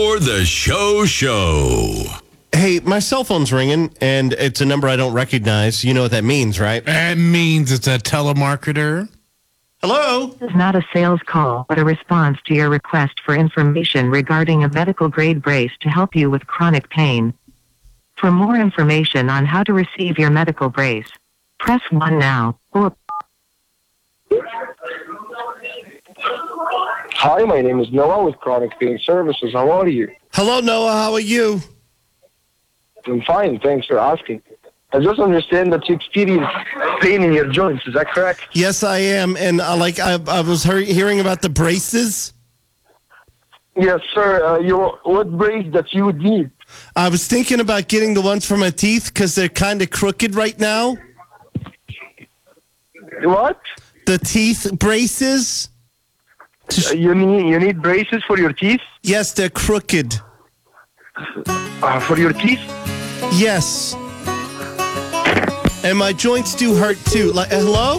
For the show. Hey, my cell phone's ringing, and it's a number I don't recognize. You know what that means, right? That means it's a telemarketer. Hello? This is not a sales call, but a response to your request for information regarding a medical-grade brace to help you with chronic pain. For more information on how to receive your medical brace, press 1 now, or... Hi, my name is Noah with Chronic Pain Services. How are you? Hello, Noah. How are you? I'm fine. Thanks for asking. I just understand that you experience pain in your joints. Is that correct? Yes, I am. And I was hearing about the braces. Yes, sir. What brace that you would need? I was thinking about getting the ones for my teeth because they're kind of crooked right now. What? The teeth braces. You need braces for your teeth? Yes, they're crooked. For your teeth? Yes. And my joints do hurt too. Like, hello?